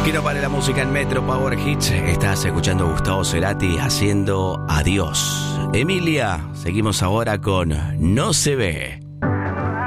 Que no pare la música en Metro Power Hits. Estás escuchando a Gustavo Cerati haciendo Adiós. Emilia, seguimos ahora con No se ve.